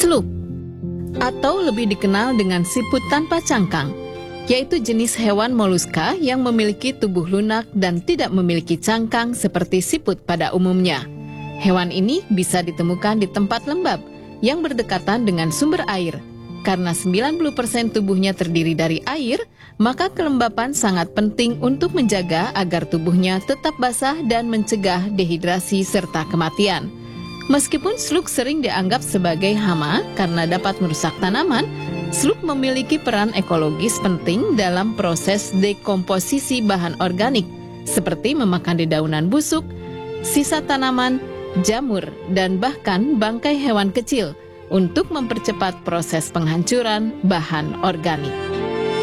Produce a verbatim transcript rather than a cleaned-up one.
Slug, atau lebih dikenal dengan siput tanpa cangkang, yaitu jenis hewan moluska yang memiliki tubuh lunak dan tidak memiliki cangkang seperti siput pada umumnya. Hewan ini bisa ditemukan di tempat lembab yang berdekatan dengan sumber air. Karena sembilan puluh persen tubuhnya terdiri dari air, maka kelembapan sangat penting untuk menjaga agar tubuhnya tetap basah dan mencegah dehidrasi serta kematian. Meskipun slug sering dianggap sebagai hama karena dapat merusak tanaman, slug memiliki peran ekologis penting dalam proses dekomposisi bahan organik, seperti memakan dedaunan busuk, sisa tanaman, jamur, dan bahkan bangkai hewan kecil untuk mempercepat proses penghancuran bahan organik.